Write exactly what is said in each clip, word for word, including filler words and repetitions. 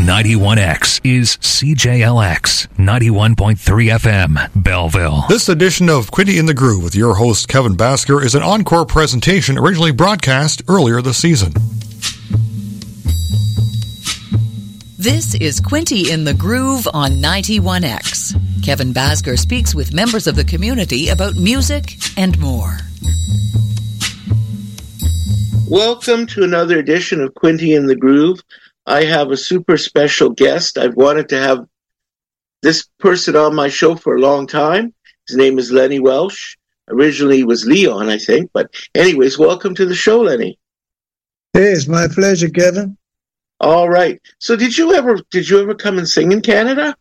ninety-one X is C J L X ninety-one point three F M, Belleville. This edition of Quinty in the Groove with your host Kevin Basker is an encore presentation originally broadcast earlier this season. This is Quinty in the Groove on ninety-one X. Kevin Basker speaks with members of the community about music and more. Welcome to another edition of Quinty in the Groove. I have a super special guest. I've wanted to have this person on my show for a long time. His name is Lenny Welsh. Originally he was Leon, I think. But anyways, welcome to the show, Lenny. Hey, it's my pleasure, Kevin. All right. So did you ever did you ever come and sing in Canada?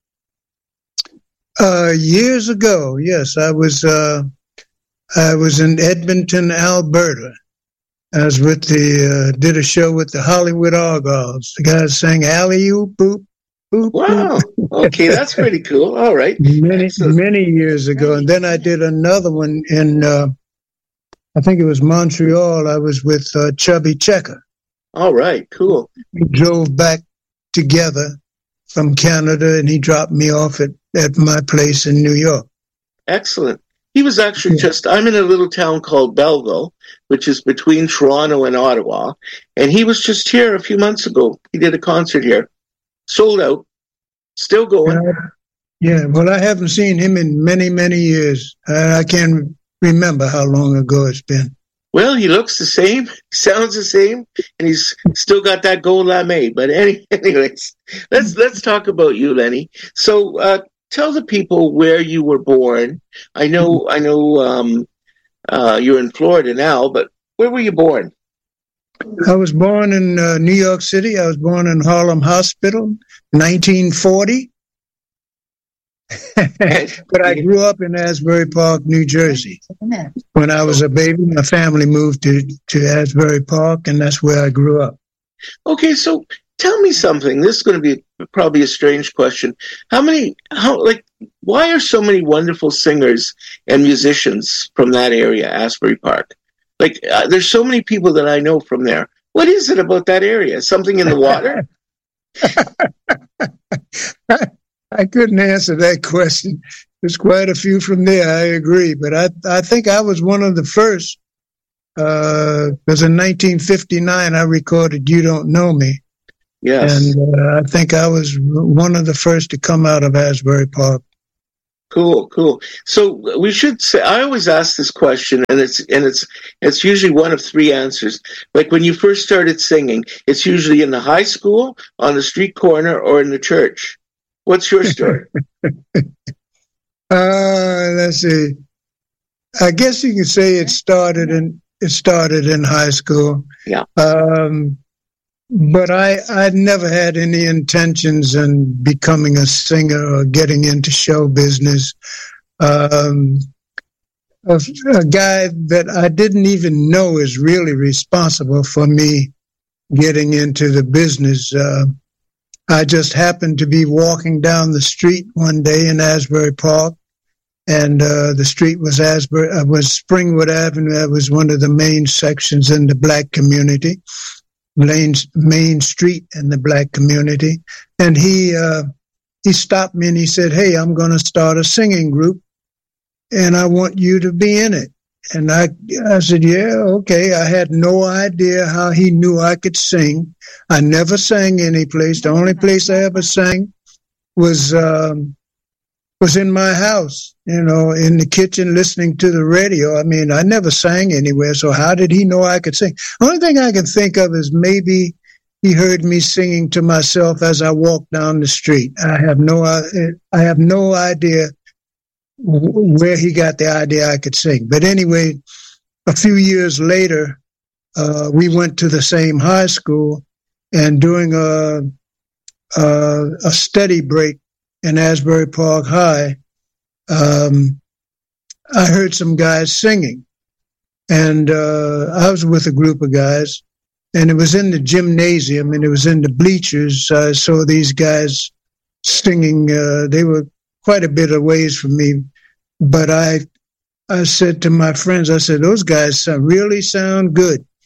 Uh, years ago, yes. I was uh, I was in Edmonton, Alberta. I was with the, uh, did a show with the Hollywood Argylls. The guys sang Alley-oop, boop, boop. Wow. Okay, that's pretty cool. All right. Many, many years ago. And then I did another one in, uh, I think it was Montreal. I was with uh, Chubby Checker. All right, cool. We drove back together from Canada, and he dropped me off at, at my place in New York. Excellent. He was actually just, I'm in a little town called Belleville, which is between Toronto and Ottawa, and he was just here a few months ago. He did a concert here. Sold out. Still going. Uh, yeah, well, I haven't seen him in many, many years. I, I can't remember how long ago it's been. Well, he looks the same, sounds the same, and he's still got that gold lame. But any, anyways, let's let's talk about you, Lenny. So uh, tell the people where you were born. I know, I know, um, uh, you're in Florida now, but where were you born? I was born in uh, New York City. I was born in Harlem Hospital, nineteen forty. But I grew up in Asbury Park, New Jersey. When I was a baby, my family moved to, to Asbury Park, and that's where I grew up. Okay, so tell me something. This is going to be probably a strange question. How many, how, like, why are so many wonderful singers and musicians from that area, Asbury Park? Like, uh, there's so many people that I know from there. What is it about that area? Something in the water? I couldn't answer that question. There's quite a few from there, I agree. But I I think I was one of the first, uh, because in nineteen fifty-nine I recorded You Don't Know Me. Yes. And uh, I think I was one of the first to come out of Asbury Park. Cool, cool. So we should say, I always ask this question, and it's and it's it's usually one of three answers. Like when you first started singing, it's usually in the high school, on the street corner, or in the church. What's your story? uh, let's see. I guess you could say it started in it started in high school. Yeah. Um, but I I never had any intentions in becoming a singer or getting into show business. Um, a, a guy that I didn't even know is really responsible for me getting into the business. Uh, I just happened to be walking down the street one day in Asbury Park, and uh, the street was Asbury uh, was Springwood Avenue. That was one of the main sections in the black community, main main street in the black community. And he uh, he stopped me and he said, "Hey, I'm going to start a singing group, and I want you to be in it." And I, I said, yeah, okay. I had no idea how he knew I could sing. I never sang any place. The only place I ever sang was um, was in my house, you know, in the kitchen listening to the radio. I mean, I never sang anywhere, so how did he know I could sing? The only thing I can think of is maybe he heard me singing to myself as I walked down the street. I have no, I have no idea where he got the idea I could sing. But anyway, a few years later, uh, we went to the same high school, and during a, a, a study break in Asbury Park High, um, I heard some guys singing. And uh, I was with a group of guys, and it was in the gymnasium, and it was in the bleachers. I saw these guys singing. Uh, they were quite a bit of ways from me, but I I said to my friends, I said, those guys sound, really sound good.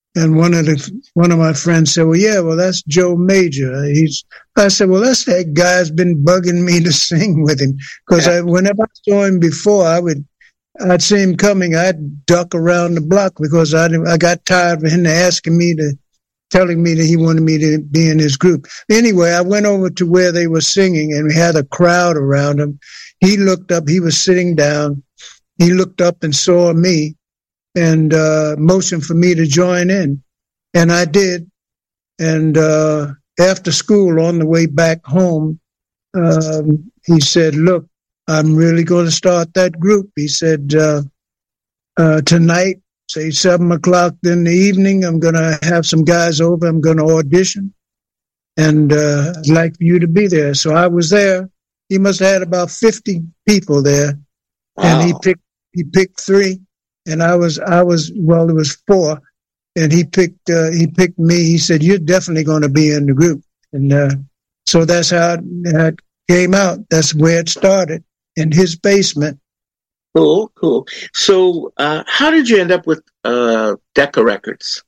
And one of the one of my friends said, "Well, yeah, well, that's Joe Major." He's. I said, "Well, that's that guy's been bugging me to sing with him because yeah. I, whenever I saw him before, I would, I'd see him coming, I'd duck around the block because I I got tired of him asking me to, telling me that he wanted me to be in his group. Anyway, I went over to where they were singing, and we had a crowd around him. He looked up. He was sitting down. He looked up and saw me, and uh, motioned for me to join in. And I did. And uh, after school, on the way back home, um, he said, "Look, I'm really going to start that group." He said, uh, uh, tonight, say seven o'clock in the evening, I'm going to have some guys over. I'm going to audition. And uh, I'd like for you to be there. So I was there. He must have had about fifty people there. Wow. And he picked he picked three. And I was, I was, well, there was four, and he picked, uh, he picked me. He said, "You're definitely going to be in the group." And, uh, so that's how it, how it came out. That's where it started, in his basement. Cool, cool. So, uh, how did you end up with, uh, Decca Records?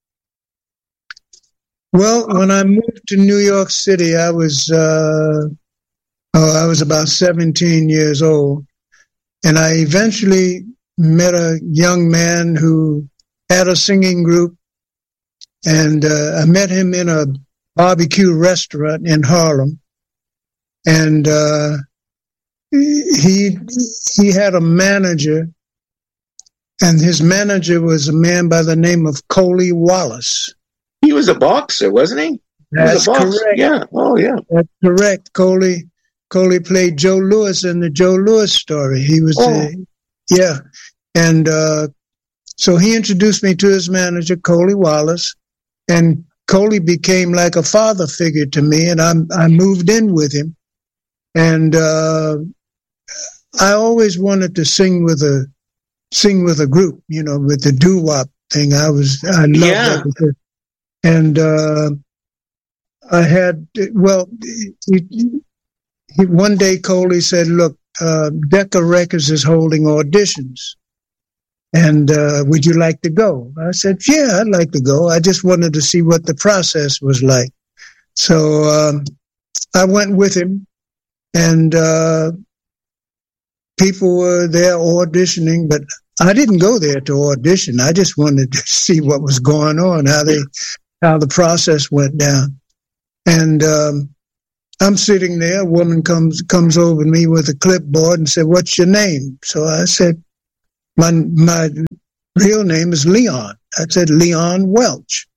Well, when I moved to New York City, I was, uh, oh, I was about seventeen years old, and I eventually met a young man who had a singing group, and uh, I met him in a barbecue restaurant in Harlem, and uh, he he had a manager, and his manager was a man by the name of Coley Wallace. He was a boxer, wasn't he? That's he was a boxer. correct. Yeah. Oh, yeah. That's correct. Coley Coley played Joe Louis in the Joe Louis story. He was, oh. uh, yeah. And uh, so he introduced me to his manager, Coley Wallace, and Coley became like a father figure to me, and I, I moved in with him. And uh, I always wanted to sing with a sing with a group, you know, with the doo-wop thing. I was I loved yeah. that. And uh, I had well, he, he, one day Coley said, "Look, uh, Decca Records is holding auditions. And uh, would you like to go?" I said, "Yeah, I'd like to go. I just wanted to see what the process was like." So um, I went with him, and uh, people were there auditioning, but I didn't go there to audition. I just wanted to see what was going on, how they, how the process went down. And um, I'm sitting there. A woman comes comes over to me with a clipboard and said, "What's your name?" So I said, My my real name is Leon. I said, "Leon Welch."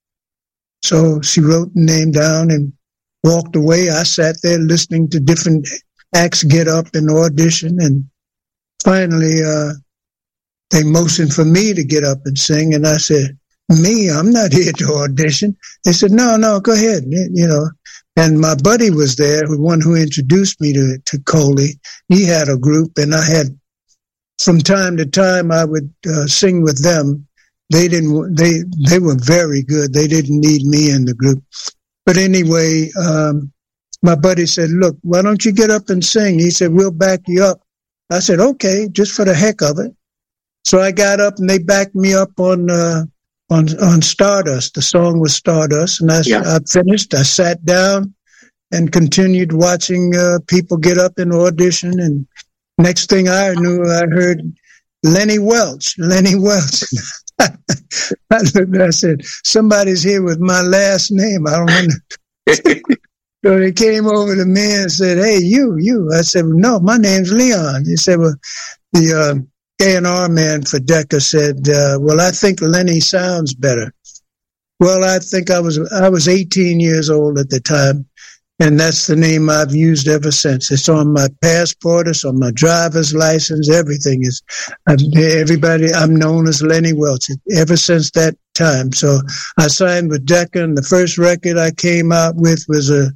So she wrote the name down and walked away. I sat there listening to different acts get up and audition. And finally, uh, they motioned for me to get up and sing. And I said, "Me? I'm not here to audition." They said, "No, no, go ahead." You know. And my buddy was there, the one who introduced me to, to Coley. He had a group, and I had, from time to time, I would uh, sing with them. They didn't. They they were very good. They didn't need me in the group. But anyway, um, my buddy said, "Look, why don't you get up and sing?" He said, "We'll back you up." I said, "Okay, just for the heck of it." So I got up, and they backed me up on uh, on on Stardust. The song was Stardust, and I, yeah. I finished. I sat down and continued watching uh, people get up and audition. And next thing I knew, I heard Lenny Welch. Lenny Welch. I looked, I said, "Somebody's here with my last name. I don't know." So they came over to me and said, "Hey, you, you." I said, "No, my name's Leon." He said, "Well," the uh, A and R man for Decca said, uh, "Well, I think Lenny sounds better." Well, I think I was I was eighteen years old at the time. And that's the name I've used ever since. It's on my passport. It's on my driver's license. Everything is. I'm, everybody. I'm known as Lenny Welch ever since that time. So I signed with Decca, and the first record I came out with was a,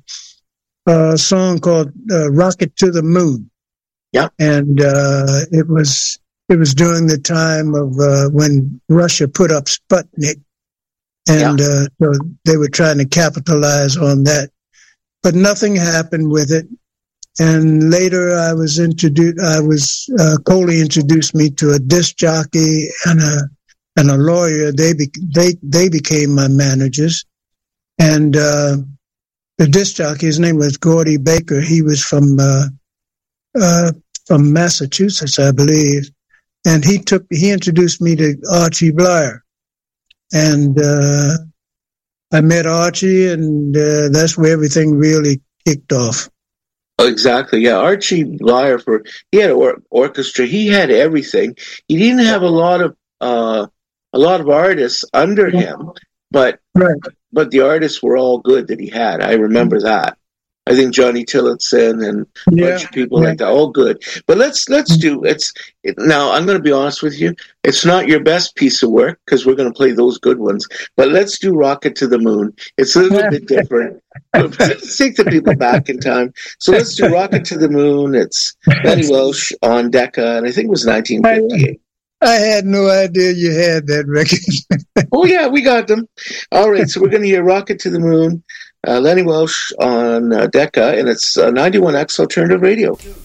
a song called uh, "Rocket to the Moon." Yeah, and uh, it was it was during the time of uh, when Russia put up Sputnik, and yeah. uh, so they were trying to capitalize on that. But nothing happened with it. And later I was introduced, I was, uh, Coley introduced me to a disc jockey and a, and a lawyer, they be, they they became my managers. And uh, the disc jockey, his name was Gordy Baker. He was from uh, uh, from Massachusetts, I believe. And he took he introduced me to Archie Blyer, and uh, I met Archie, and uh, that's where everything really kicked off. Oh, exactly. Yeah, Archie Blyer, for he had an or- orchestra. He had everything. He didn't have a lot of uh, a lot of artists under him, but right. but the artists were all good that he had. I remember that. I think Johnny Tillotson and yeah. a bunch of people yeah. like that, all good. But let's let's do it's it, now. I'm going to be honest with you. It's not your best piece of work because we're going to play those good ones. But let's do "Rocket to the Moon." It's a little bit different. Let's take the people back in time. So let's do "Rocket to the Moon." It's Lenny Welsh on Decca, and I think it was nineteen fifty-eight. I had no idea you had that record. Oh yeah, we got them. All right, so we're going to hear "Rocket to the Moon." Uh, Lenny Welsh on uh, Decca, and it's uh, ninety-one X Alternative Radio.